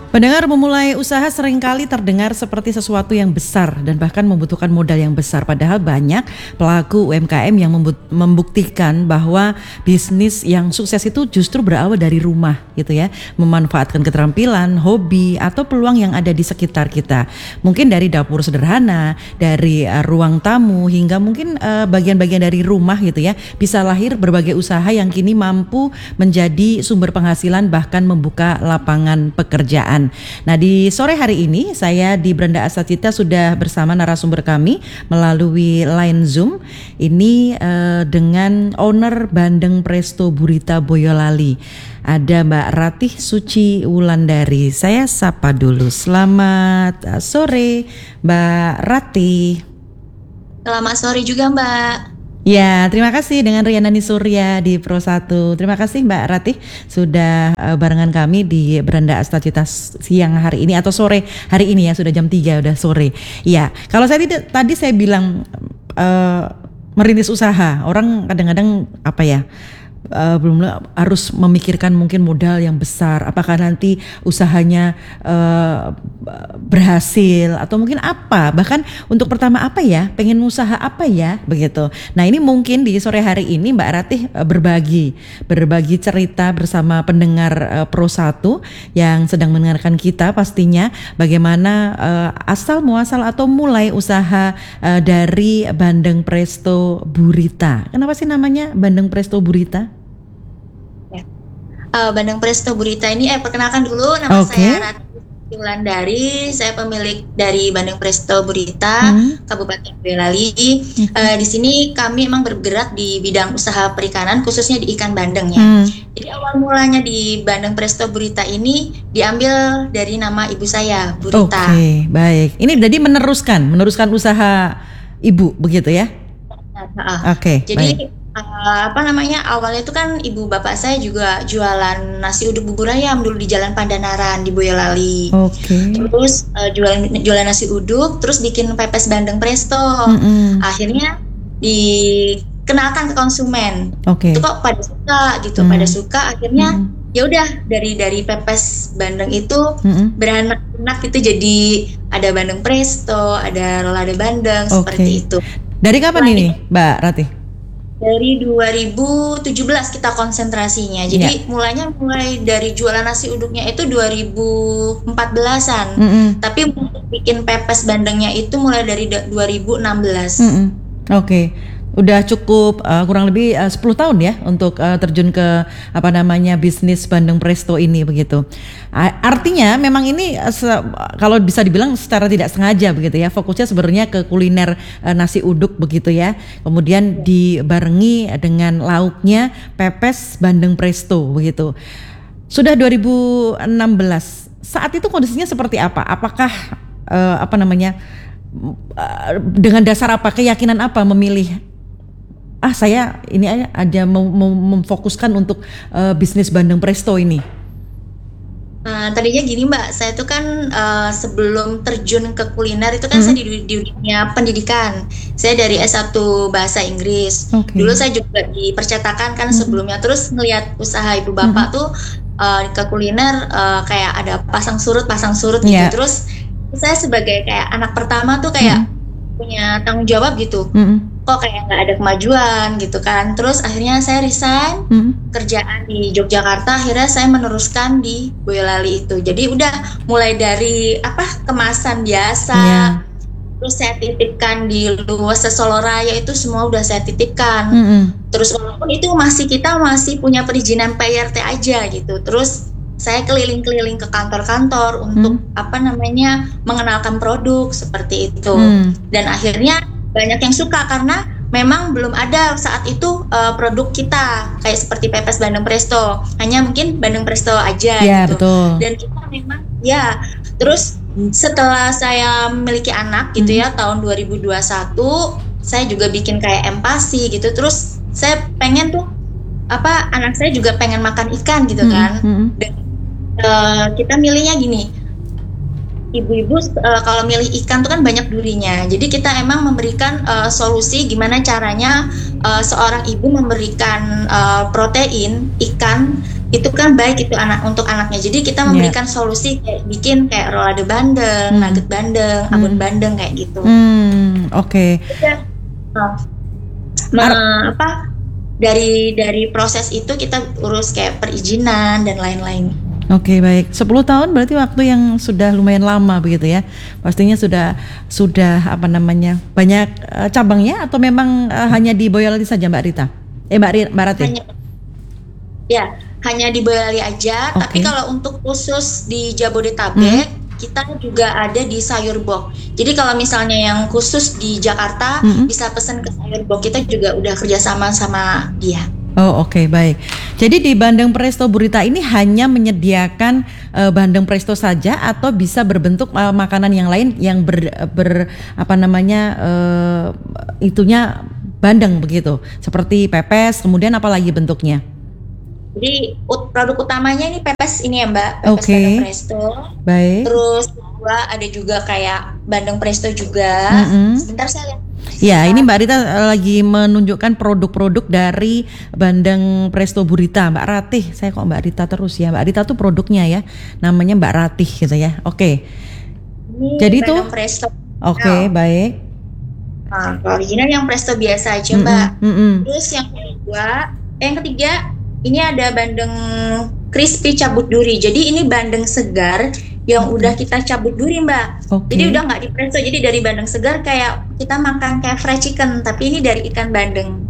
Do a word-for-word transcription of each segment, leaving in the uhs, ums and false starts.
Pendengar, memulai usaha seringkali terdengar seperti sesuatu yang besar dan bahkan membutuhkan modal yang besar. Padahal banyak pelaku U M K M yang membuktikan bahwa bisnis yang sukses itu justru berawal dari rumah gitu ya. Memanfaatkan keterampilan, hobi atau peluang yang ada di sekitar kita. Mungkin dari dapur sederhana, dari uh, ruang tamu hingga mungkin uh, bagian-bagian dari rumah gitu ya. Bisa lahir berbagai usaha yang kini mampu menjadi sumber penghasilan bahkan membuka lapangan pekerjaan. Nah, di sore hari ini saya di Branda Astacita sudah bersama narasumber kami melalui line Zoom. Ini uh, dengan owner Bandeng Presto Burita Boyolali. Ada Mbak Ratih Suci Wulandari. Saya sapa dulu. Selamat sore Mbak Ratih. Selamat sore juga Mbak. Ya, terima kasih dengan Rianani Surya di Pro satu. Terima kasih Mbak Ratih sudah uh, barengan kami di Branda Astacita siang hari ini atau sore hari ini ya, sudah jam tiga udah sore. Ya, kalau saya tidak, tadi saya bilang uh, merintis usaha, orang kadang-kadang apa ya? Uh, belum harus memikirkan mungkin modal yang besar, apakah nanti usahanya uh, berhasil atau mungkin apa, bahkan untuk pertama apa ya, pengen usaha apa ya begitu. Nah, ini mungkin di sore hari ini Mbak Ratih uh, berbagi berbagi cerita bersama pendengar uh, Pro satu yang sedang mendengarkan kita, pastinya bagaimana uh, asal muasal atau mulai usaha uh, dari Bandeng Presto Burita. Kenapa sih namanya Bandeng Presto Burita? Uh, Bandeng Presto Burita ini, eh perkenalkan dulu, nama okay. saya Ratih Wulandari, saya pemilik dari Bandeng Presto Burita, hmm. Kabupaten Boyolali. Hmm. Uh, di sini kami memang bergerak di bidang usaha perikanan, khususnya di ikan bandeng ya. Hmm. Jadi awal mulanya di Bandeng Presto Burita ini diambil dari nama ibu saya, Burita. Oke, okay, baik. Ini jadi meneruskan, meneruskan usaha ibu begitu ya? Nah, Oke. Okay, jadi baik. Uh, apa namanya awalnya itu kan ibu bapak saya juga jualan nasi uduk bubur ayam dulu di Jalan Pandanaran di Boyolali. Oke. Okay. Terus uh, jualan jualan nasi uduk, terus bikin pepes bandeng presto. Mm-hmm. Akhirnya dikenalkan ke konsumen. Oke. Okay. Itu kok pada suka gitu, mm. pada suka. Akhirnya mm. ya udah dari dari pepes bandeng itu mm-hmm. beranak-anak itu jadi ada bandeng presto, ada rolade bandeng, okay. seperti itu. Dari kapan Selain ini, Mbak Ratih? Dari dua ribu tujuh belas kita konsentrasinya. Jadi yeah. mulainya mulai dari jualan nasi uduknya itu dua ribu empat belasan. Mm-hmm. Tapi bikin pepes bandengnya itu mulai dari dua ribu enam belas. Mm-hmm. Oke. Okay. Udah cukup uh, kurang lebih uh, sepuluh tahun ya untuk uh, terjun ke apa namanya bisnis Bandeng Presto ini begitu. Uh, artinya memang ini uh, se- kalau bisa dibilang secara tidak sengaja begitu ya, fokusnya sebenarnya ke kuliner uh, nasi uduk begitu ya. Kemudian dibarengi dengan lauknya pepes Bandeng Presto begitu. Sudah dua ribu enam belas. Saat itu kondisinya seperti apa? Apakah uh, apa namanya uh, dengan dasar apa, keyakinan apa memilih ah saya ini aja mau memfokuskan untuk uh, bisnis Bandeng Presto ini? Nah, tadinya gini Mbak, saya tuh kan uh, sebelum terjun ke kuliner itu kan hmm. saya di, di dunia pendidikan. Saya dari S satu Bahasa Inggris. Okay. Dulu saya juga di percetakan kan hmm. sebelumnya. Terus ngelihat usaha ibu bapak hmm. tuh uh, ke kuliner uh, kayak ada pasang surut, pasang surut gitu. Yeah. Terus saya sebagai kayak anak pertama tuh kayak hmm. punya tanggung jawab gitu. Hmm. Kok kayak nggak ada kemajuan gitu kan. Terus akhirnya saya resign hmm. kerjaan di Yogyakarta, akhirnya saya meneruskan di Boyolali itu. Jadi udah mulai dari apa kemasan biasa, yeah. terus saya titipkan di luas Solo Raya itu semua udah saya titipkan. Mm-hmm. Terus walaupun itu masih kita masih punya perizinan P R T aja gitu. Terus saya keliling-keliling ke kantor-kantor untuk mm. apa namanya mengenalkan produk seperti itu. Mm. Dan akhirnya banyak yang suka karena memang belum ada saat itu uh, produk kita kayak seperti pepes Bandeng Presto, hanya mungkin Bandeng Presto aja ya, gitu. Betul. Dan kita memang ya terus setelah saya memiliki anak gitu hmm. ya tahun dua ribu dua puluh satu saya juga bikin kayak empasi gitu. Terus saya pengen tuh apa anak saya juga pengen makan ikan gitu hmm. kan. Hmm. Dan uh, kita milihnya gini. Ibu-ibu uh, kalau milih ikan tuh kan banyak durinya. Jadi kita emang memberikan uh, solusi gimana caranya uh, seorang ibu memberikan uh, protein ikan itu kan baik itu anak untuk anaknya. Jadi kita memberikan yeah. solusi kayak bikin kayak rolade bandeng, hmm. nugget bandeng, hmm. abon bandeng kayak gitu. Hmm, oke. Okay. Nah, apa dari dari proses itu kita urus kayak perizinan dan lain-lain. Oke, okay, baik. sepuluh tahun berarti waktu yang sudah lumayan lama begitu ya. Pastinya sudah sudah apa namanya? Banyak uh, cabangnya atau memang uh, hanya di Boyolali saja Mbak Rita? Eh Mbak Mbak Rati. Hanya, ya, hanya di Boyolali aja, okay. Tapi kalau untuk khusus di Jabodetabek hmm. kita juga ada di Sayurbok. Jadi kalau misalnya yang khusus di Jakarta hmm. bisa pesan ke Sayurbok, kita juga udah kerjasama sama dia. Oh oke okay, baik. Jadi di Bandeng Presto Burita ini hanya menyediakan uh, bandeng presto saja atau bisa berbentuk uh, makanan yang lain yang ber, ber apa namanya uh, itunya bandeng begitu, seperti pepes, kemudian apa lagi bentuknya? Jadi produk utamanya ini pepes ini ya Mbak, pepes okay. bandeng presto. Baik. Terus kedua ada juga kayak bandeng presto juga. Mm-hmm. Sebentar saya lihat. Ya, ini Mbak Rita lagi menunjukkan produk-produk dari Bandeng Presto Burita. Mbak Ratih, saya kok Mbak Rita terus ya. Mbak Rita tuh produknya ya, namanya Mbak Ratih gitu ya. Oke. Ini jadi tuh presto. Oke, okay, baik. Nah, kalau original yang presto biasa aja Mbak. Mm-mm. Terus yang kedua, eh, yang ketiga ini ada bandeng crispy cabut duri. Jadi ini bandeng segar yang okay. udah kita cabut duri Mbak. Okay. Jadi udah nggak di presto. Jadi dari bandeng segar kayak kita makan kayak fried chicken, tapi ini dari ikan bandeng.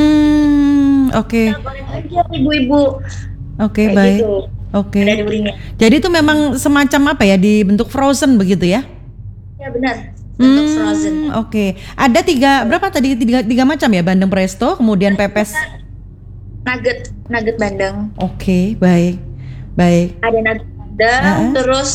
Hmm, oke. Okay. Nah, boleh aja ibu-ibu. Oke, okay, baik. Gitu. Oke. Okay. Jadi itu memang semacam apa ya, dibentuk frozen begitu ya? Ya benar. Bentuk hmm, frozen. Oke. Okay. Ada tiga berapa tadi tiga, tiga macam ya, bandeng presto, kemudian pepes. Nugget, nugget bandeng. Oke, okay, baik, baik. Ada nugget bandeng, uh-huh. terus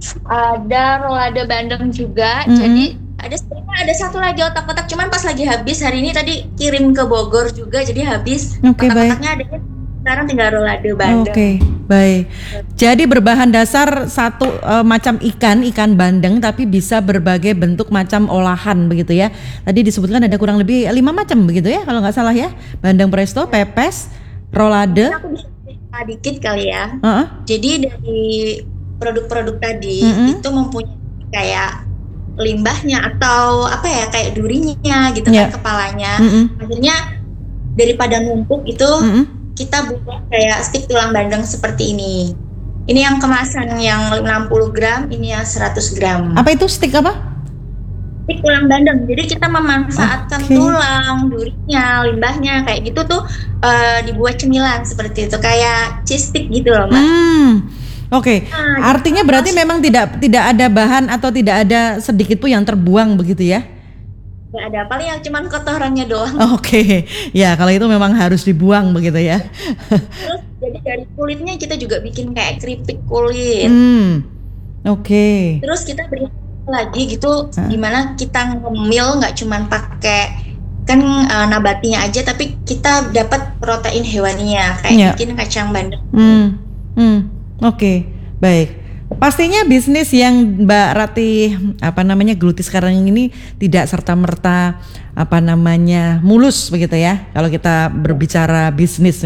ada rolade bandeng juga. Mm-hmm. Jadi ada sebenarnya ada satu lagi otak-otak, cuman pas lagi habis hari ini tadi kirim ke Bogor juga, jadi habis. Okay, otak-otaknya ada. Sekarang tinggal rolade bandeng. Oke, okay, baik. Jadi berbahan dasar satu uh, macam ikan, ikan bandeng, tapi bisa berbagai bentuk macam olahan begitu ya. Tadi disebutkan ada kurang lebih lima macam begitu ya, kalau nggak salah ya. Bandeng presto, pepes, rolade. Aku bisa cerita dikit kali ya. Uh-uh. Jadi dari produk-produk tadi mm-hmm. itu mempunyai kayak limbahnya atau apa ya, kayak durinya gitu yeah. kan kepalanya. Mm-hmm. Akhirnya daripada numpuk itu mm-hmm. kita buat kayak stik tulang bandeng seperti ini. Ini yang kemasan yang enam puluh gram, ini yang seratus gram. Apa itu stik apa? Stik tulang bandeng. Jadi kita memanfaatkan okay. tulang, durinya, limbahnya kayak gitu tuh uh, dibuat cemilan seperti itu, kayak cheese stick gitu loh, Mbak. Hmm. Oke, okay. nah, artinya berarti memang tidak tidak ada bahan atau tidak ada sedikit pun yang terbuang begitu ya? Nggak ada, paling yang cuman kotorannya doang. Oke, okay. Ya kalau itu memang harus dibuang begitu ya. Terus jadi dari kulitnya kita juga bikin kayak keripik kulit. Hmm. Oke. Okay. Terus kita beri lagi gitu, huh? Gimana kita ngemil nggak cuman pakai kan uh, nabatinya aja, tapi kita dapat protein hewaninya kayak yeah. bikin kacang bandeng. Hmm. Hmm. Oke, okay, baik. Pastinya bisnis yang Mbak Rati apa namanya geluti sekarang ini tidak serta-merta apa namanya mulus begitu ya. Kalau kita berbicara bisnis,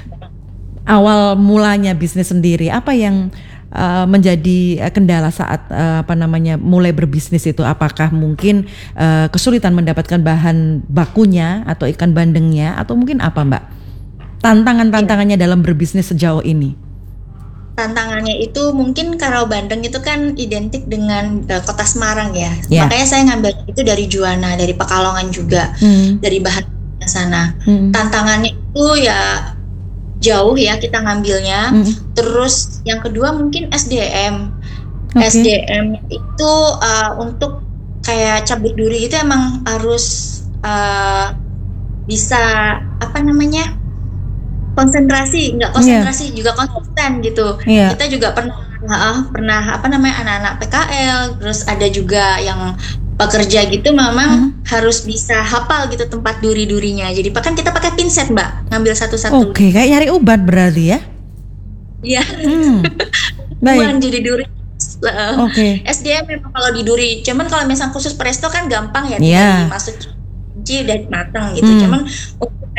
awal mulanya bisnis sendiri, apa yang uh, menjadi kendala saat uh, apa namanya mulai berbisnis itu? Apakah mungkin uh, kesulitan mendapatkan bahan bakunya atau ikan bandengnya, atau mungkin apa Mbak? Tantangan-tantangannya dalam berbisnis sejauh ini? Tantangannya itu mungkin kalau bandeng itu kan identik dengan uh, kota Semarang ya, yeah. Makanya saya ngambil itu dari Juwana, dari Pekalongan juga, mm. dari bahan sana. Mm. Tantangannya itu ya jauh ya kita ngambilnya. Mm. Terus yang kedua mungkin S D M. Okay. S D M itu uh, untuk kayak cabut duri itu emang harus uh, bisa apa namanya? konsentrasi, nggak konsentrasi yeah. juga konsisten gitu. Yeah. Kita juga pernah uh, pernah apa namanya anak-anak P K L, terus ada juga yang pekerja gitu, memang hmm. harus bisa hafal gitu tempat duri-durinya. Jadi bahkan kita pakai pinset Mbak, ngambil satu-satu. Oke, okay, kayak nyari obat berarti ya? Iya. Hmm. Baik. Jadi duri. Uh, Oke. Okay. S D M memang kalau di duri, cuman kalau misalnya khusus presto kan gampang ya, yeah. dimasukin udah matang gitu. Hmm. Cuman untuk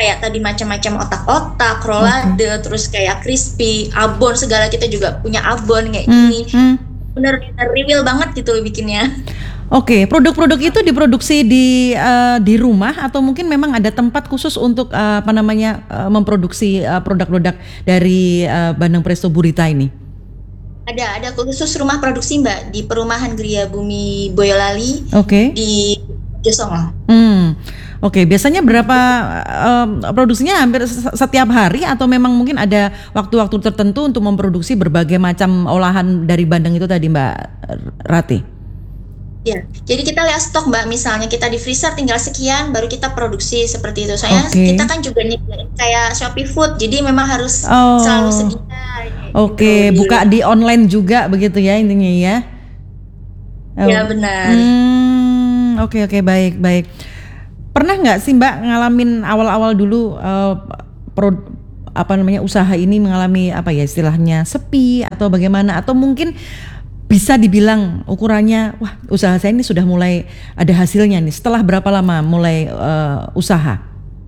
kayak tadi macam-macam otak-otak, rolade, okay. terus kayak crispy, abon segala, kita juga punya abon kayak hmm, gini. Hmm. Bener-bener real banget gitu bikinnya. Oke, okay. produk-produk itu diproduksi di uh, di rumah atau mungkin memang ada tempat khusus untuk uh, apa namanya uh, memproduksi uh, produk-produk dari uh, Bandeng Presto Burita ini? Ada, ada khusus rumah produksi Mbak di Perumahan Gria Bumi Boyolali. Oke. Okay. Di Josongo. Hmm. Oke, okay. Biasanya berapa um, produksinya hampir setiap hari atau memang mungkin ada waktu-waktu tertentu untuk memproduksi berbagai macam olahan dari bandeng itu tadi Mbak Rati? Ya, jadi kita lihat stok Mbak, misalnya kita di freezer tinggal sekian baru kita produksi seperti itu. Soalnya okay. kita kan juga nih kayak Shopee Food, jadi memang harus oh. selalu sedia. Oke, okay. gitu. Buka di online juga begitu ya intinya ya? Oh. Ya benar. Hmm, oke okay, oke okay, baik baik. Pernah nggak sih Mbak ngalamin awal-awal dulu uh, pro, apa namanya usaha ini mengalami apa ya istilahnya sepi atau bagaimana atau mungkin bisa dibilang ukurannya, wah usaha saya ini sudah mulai ada hasilnya nih. Setelah berapa lama mulai uh, usaha?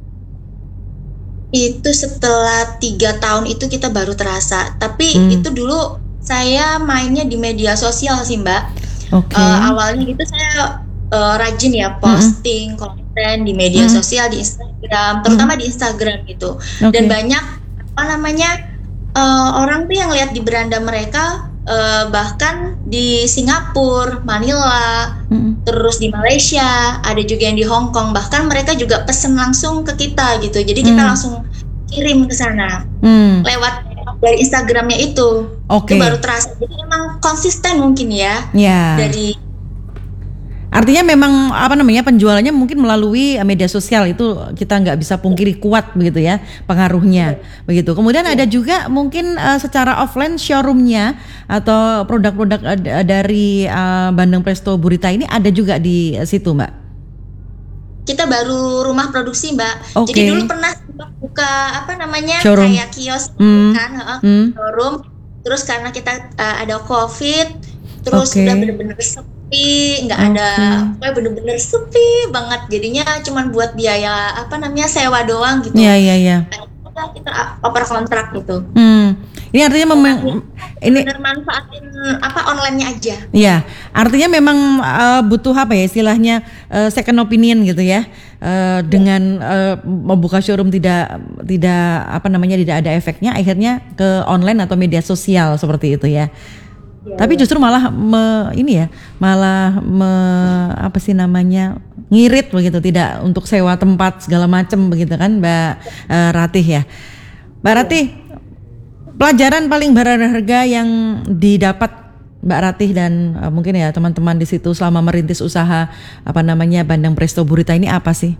Itu setelah tiga tahun itu kita baru terasa. Tapi hmm. itu dulu saya mainnya di media sosial sih Mbak. Okay. Uh, awalnya gitu saya uh, rajin ya posting hmm. konten di media hmm. sosial, di Instagram, terutama hmm. di Instagram gitu. Okay. Dan banyak apa namanya uh, orang tuh yang lihat di beranda mereka. Uh, bahkan di Singapura, Manila, mm. terus di Malaysia, ada juga yang di Hong Kong. Bahkan mereka juga pesen langsung ke kita gitu. Jadi mm. kita langsung kirim ke sana mm. lewat dari Instagramnya itu. Okay. Itu baru terasa. Jadi memang konsisten mungkin ya. Yeah. Dari artinya memang apa namanya penjualannya mungkin melalui media sosial itu kita nggak bisa pungkiri kuat begitu ya pengaruhnya ya. Begitu. Kemudian ya. Ada juga mungkin uh, secara offline showroomnya atau produk-produk uh, dari uh, Bandeng Presto Burita ini ada juga di uh, situ Mbak. Kita baru rumah produksi Mbak. Okay. Jadi dulu pernah buka apa namanya showroom. Kayak kios mm. kan, uh, mm. showroom. Terus karena kita uh, ada COVID, terus okay. udah bener-bener sepi, nggak okay. ada, kayak bener-bener sepi banget. Jadinya cuman buat biaya apa namanya sewa doang gitu. Iya iya iya. Kita kita oper kontrak gitu. Hmm. Ini artinya memang ini bener manfaatin apa online-nya aja. Iya, artinya memang uh, butuh apa ya istilahnya uh, second opinion gitu ya. Uh, ya. Dengan uh, membuka showroom tidak tidak apa namanya tidak ada efeknya, akhirnya ke online atau media sosial seperti itu ya. Ya, tapi justru malah me, ini ya malah me, apa sih namanya ngirit begitu, tidak untuk sewa tempat segala macam begitu kan Mbak uh, Ratih ya. Mbak ya. Ratih, pelajaran paling berharga yang didapat Mbak Ratih dan uh, mungkin ya teman-teman di situ selama merintis usaha apa namanya Bandeng Presto Burita ini apa sih?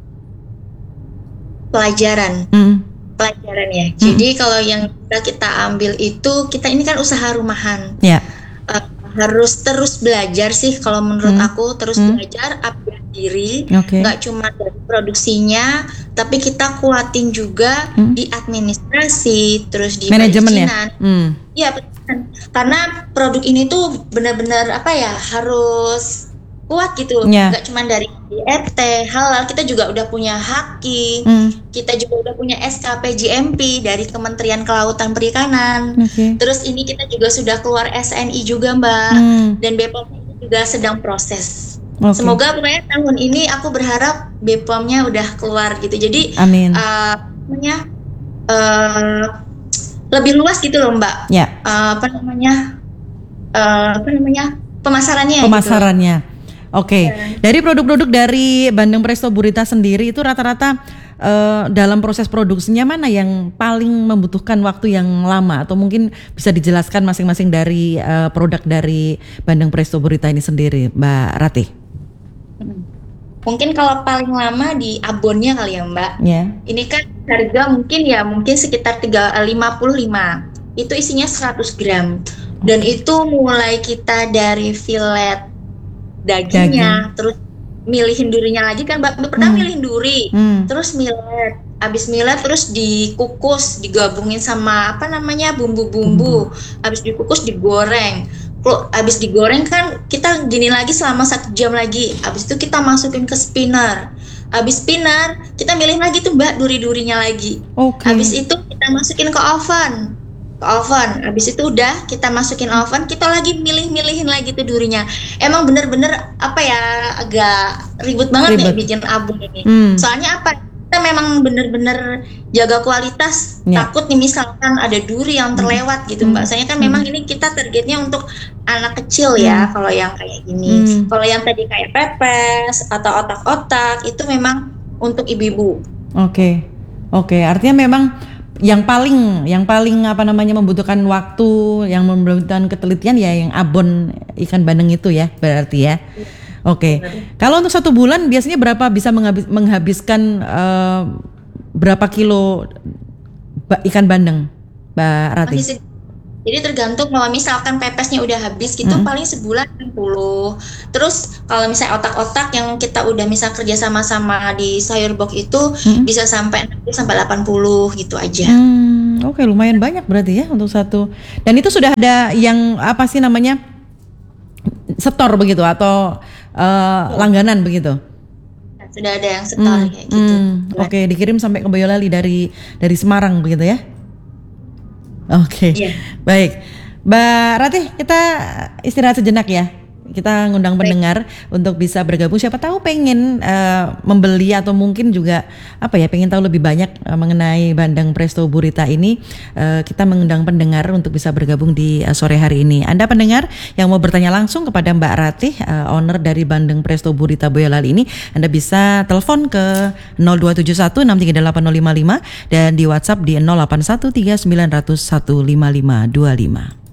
Pelajaran. Hmm. Pelajaran ya. Hmm. Jadi kalau yang kita, kita ambil itu kita ini kan usaha rumahan. Ya. Uh, harus terus belajar sih kalau menurut hmm. aku terus hmm. belajar upgrade diri. Okay. Nggak cuma dari produksinya, tapi kita kuatin juga hmm. di administrasi, terus di manajemen ya. Hmm. Iya betul. Karena produk ini tuh benar-benar apa ya harus kuat gitu, yeah. Nggak cuma dari R T halal, kita juga udah punya haki, mm. kita juga udah punya S K P G M P dari Kementerian Kelautan Perikanan. Okay. Terus ini kita juga sudah keluar S N I juga Mbak, mm. dan B P O M ini juga sedang proses. Okay. Semoga pokoknya tahun ini aku berharap B P O M-nya udah keluar gitu. Jadi Amin. Uh, namanya uh, lebih luas gitu loh Mbak. Yeah. Uh, apa namanya? Uh, apa namanya? Pemasarannya. Pemasarannya. Gitu. Oke, okay. Ya. Dari produk-produk dari Bandeng Presto Burita sendiri itu rata-rata uh, dalam proses produksinya mana yang paling membutuhkan waktu yang lama atau mungkin bisa dijelaskan masing-masing dari uh, produk dari Bandeng Presto Burita ini sendiri, Mbak Ratih? Mungkin kalau paling lama di abonnya kali ya Mbak. Yeah. Ini kan harga mungkin ya mungkin sekitar tiga ratus lima puluh lima. Itu isinya seratus gram. Dan itu mulai kita dari fillet dagingnya, Daging. terus milihin durinya lagi kan Mbak. Pertama hmm. milihin duri, hmm. terus millet. Abis millet terus dikukus, digabungin sama apa namanya bumbu-bumbu. Hmm. Abis dikukus digoreng. Kalau abis digoreng kan kita gini lagi selama satu jam lagi. Abis itu kita masukin ke spinner. Habis pinar, kita milih lagi tuh Mbak duri-durinya lagi. Oke. Habis itu kita masukin ke oven. Ke oven. Habis itu udah kita masukin oven, kita lagi milih-milihin lagi tuh durinya. Emang bener-bener apa ya, agak ribet banget Ribet. nih bikin abon ini. Hmm. Soalnya apa? Kita memang bener-bener jaga kualitas. Ya. Takut nih misalkan ada duri yang terlewat gitu Mbak. Hmm. Soalnya kan memang ini kita targetnya untuk anak kecil ya, kalau yang kayak gini. Hmm. Kalau yang tadi kayak pepes atau otak-otak itu memang untuk ibu-ibu. Oke, oke. Artinya memang yang paling, yang paling apa namanya membutuhkan waktu, yang membutuhkan ketelitian ya yang abon ikan bandeng itu ya, berarti ya. Oke. Kalau untuk satu bulan biasanya berapa bisa menghabis, menghabiskan uh, berapa kilo ba- ikan bandeng, Mbak Rati? Masih se- Jadi tergantung, kalau misalkan pepesnya udah habis gitu Mm. paling sebulan enam puluh. Terus kalau misalnya otak-otak yang kita udah misal kerja sama-sama di sayur box itu Mm. bisa sampai enam puluh sampai delapan puluh gitu aja. Hmm, oke, lumayan banyak berarti ya untuk satu. Dan itu sudah ada yang apa sih namanya setor begitu atau uh, langganan begitu? Sudah ada yang setor Hmm, kayak gitu. hmm, Oke, dikirim sampai ke Boyolali dari dari Semarang begitu ya? Oke, Iya. baik, Mbak Ratih, kita istirahat sejenak ya. Kita ngundang Baik. pendengar untuk bisa bergabung. Siapa tahu pengen uh, membeli atau mungkin juga apa ya, pengen tahu lebih banyak uh, mengenai Bandeng Presto Burita ini. Uh, kita mengundang pendengar untuk bisa bergabung di uh, sore hari ini. Anda pendengar yang mau bertanya langsung kepada Mbak Ratih, uh, owner dari Bandeng Presto Burita Boyolali ini, Anda bisa telepon ke nol dua tujuh satu enam tiga delapan nol lima lima dan di WhatsApp di nol delapan satu tiga sembilan nol nol satu lima lima dua lima.